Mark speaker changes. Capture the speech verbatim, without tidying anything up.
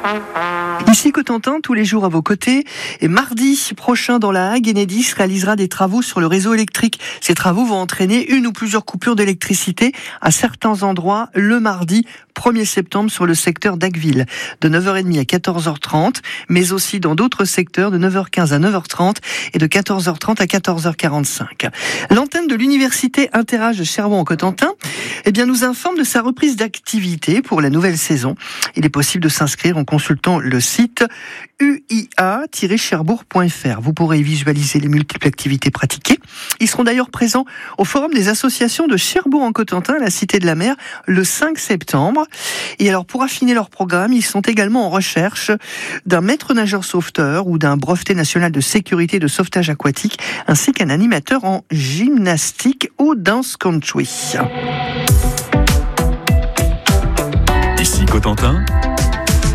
Speaker 1: Ici Cotentin, tous les jours à vos côtés. Et mardi prochain dans la Hague, Enedis réalisera des travaux sur le réseau électrique. Ces travaux vont entraîner une ou plusieurs coupures d'électricité à certains endroits le mardi premier septembre sur le secteur d'Agueville, de neuf heures trente à quatorze heures trente, mais aussi dans d'autres secteurs de neuf heures quinze à neuf heures trente et de quatorze heures trente à quatorze heures quarante-cinq. L'antenne de l'Université Interage de Cherbourg en Cotentin eh bien, nous informe de sa reprise d'activité pour la nouvelle saison. Il est possible de s'inscrire en consultant le site u i a tiret cherbourg point f r. Vous pourrez y visualiser les multiples activités pratiquées. Ils seront d'ailleurs présents au Forum des associations de Cherbourg en Cotentin, à la Cité de la Mer, le cinq septembre. Et alors, pour affiner leur programme, ils sont également en recherche d'un maître nageur sauveteur ou d'un breveté national de sécurité de sauvetage aquatique, ainsi qu'un animateur en gymnastique ou dance country.
Speaker 2: Ici Cotentin,